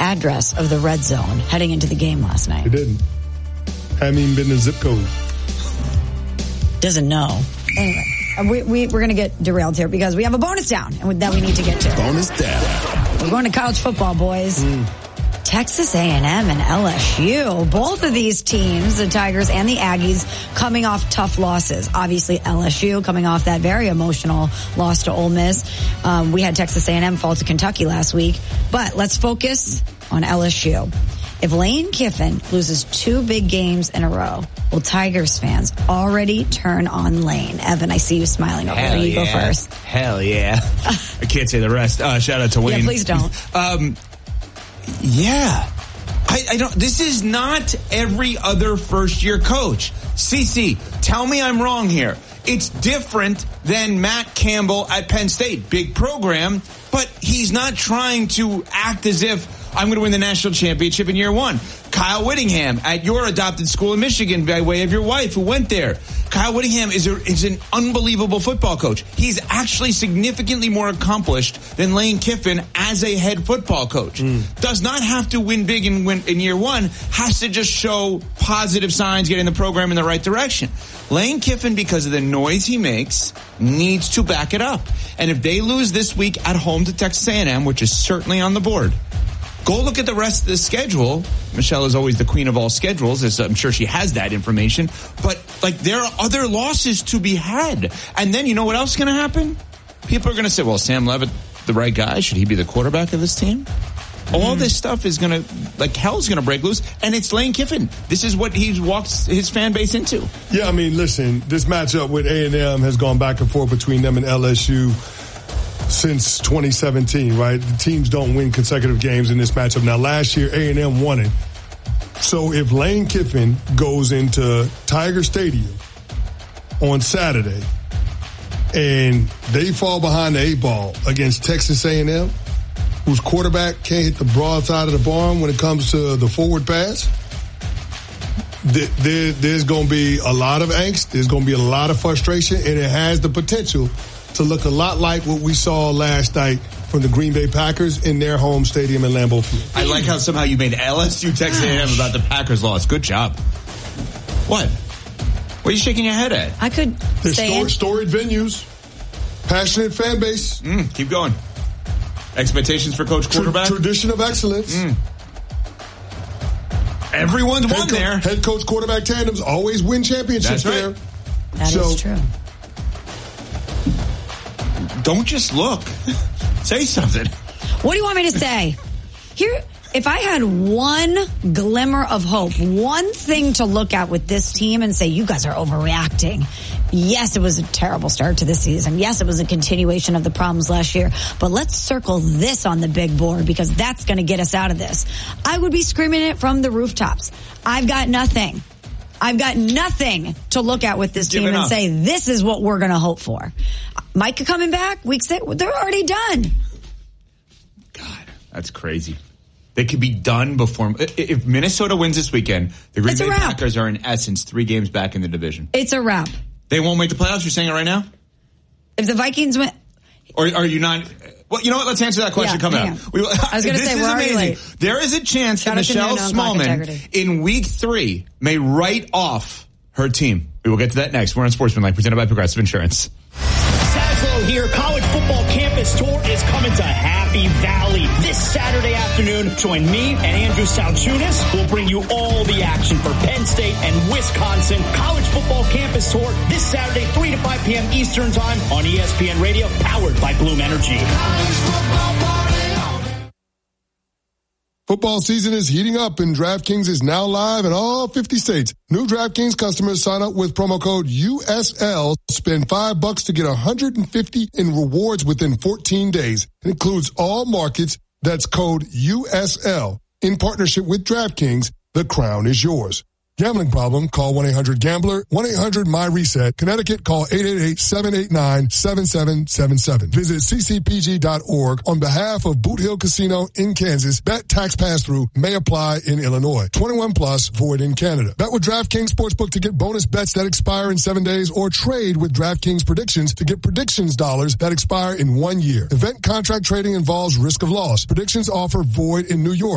address of the red zone heading into the game last night? It didn't. Hadn't even been the zip code. Doesn't know. Anyway, we're going to get derailed here because we have a bonus down that we need to get to. Bonus down. We're going to college football, boys. Texas A&M and LSU. Both of these teams, the Tigers and the Aggies, coming off tough losses. Obviously, LSU coming off that very emotional loss to Ole Miss. We had Texas A&M fall to Kentucky last week. But let's focus on LSU. If Lane Kiffin loses 2 big games in a row, will Tigers fans already turn on Lane? Evan, I see you smiling over there. You go first. Hell yeah. I can't say the rest. Shout out to Wayne. Yeah, please don't. Yeah. I don't. This is not every other first-year coach. CC, tell me I'm wrong here. It's different than Matt Campbell at Penn State. Big program, but he's not trying to act as if I'm going to win the national championship in year 1. Kyle Whittingham at your adopted school in Michigan by way of your wife who went there. Kyle Whittingham is an unbelievable football coach. He's actually significantly more accomplished than Lane Kiffin as a head football coach. Does not have to win big in year 1. Has to just show positive signs, getting the program in the right direction. Lane Kiffin, because of the noise he makes, needs to back it up. And if they lose this week at home to Texas A&M, which is certainly on the board, go look at the rest of the schedule. Michelle is always the queen of all schedules, as I'm sure she has that information. But, there are other losses to be had. And then you know what else is going to happen? People are going to say, well, Sam Levitt, the right guy? Should he be the quarterback of this team? All this stuff is going to, hell's going to break loose. And it's Lane Kiffin. This is what he walks his fan base into. Yeah, I mean, listen, this matchup with A&M has gone back and forth between them and LSU since 2017, right? The teams don't win consecutive games in this matchup. Now, last year, A&M won it. So if Lane Kiffin goes into Tiger Stadium on Saturday and they fall behind the 8-ball against Texas A&M, whose quarterback can't hit the broadside of the barn when it comes to the forward pass, there's going to be a lot of angst. There's going to be a lot of frustration, and it has the potential to look a lot like what we saw last night from the Green Bay Packers in their home stadium in Lambeau Field. I like how somehow you made LSU Texas A&M about the Packers loss. Good job. What? What are you shaking your head at? I could say storied venues, passionate fan base. Keep going. Expectations for coach quarterback? Tradition of excellence. Everyone's won there. Head coach quarterback tandems always win championships there. That is true. Don't just look. Say something. What do you want me to say? Here, if I had one glimmer of hope, one thing to look at with this team and say, you guys are overreacting. Yes, it was a terrible start to the season. Yes, it was a continuation of the problems last year. But let's circle this on the big board because that's going to get us out of this. I would be screaming it from the rooftops. I've got nothing to look at with this team and say, this is what we're going to hope for. Micah coming back, week 6, they're already done. God, that's crazy. They could be done before. If Minnesota wins this weekend, the Green Bay Packers are in essence 3 games back in the division. It's a wrap. They won't make the playoffs? You're saying it right now? If the Vikings win. Or are you not? Well, you know what? Let's answer that question coming up. I was going to say, we're already late. There is a chance that Michelle Smallman in week 3 may write off her team. We will get to that next. We're on Sportsmanlike, presented by Progressive Insurance. Saslow here. College football campus tour is coming to Happy Valley this Saturday afternoon. Join me and Andrew Salchunas. We'll bring you all the action for Penn State and Wisconsin. College football campus tour this Saturday, 3 to 5 p.m. Eastern Time on ESPN Radio, powered by Bloom Energy. Football season is heating up and DraftKings is now live in all 50 states. New DraftKings customers sign up with promo code USL. Spend $5 to get $150 in rewards within 14 days. It includes all markets. That's code USL. In partnership with DraftKings, the crown is yours. Gambling problem? Call 1-800-GAMBLER. 1-800-MY-RESET. Connecticut, call 888-789-7777. Visit ccpg.org on behalf of Boot Hill Casino in Kansas. Bet tax pass-through may apply in Illinois. 21 plus, void in Canada. Bet with DraftKings Sportsbook to get bonus bets that expire in 7 days, or trade with DraftKings Predictions to get predictions dollars that expire in 1 year. Event contract trading involves risk of loss. Predictions offer void in New York.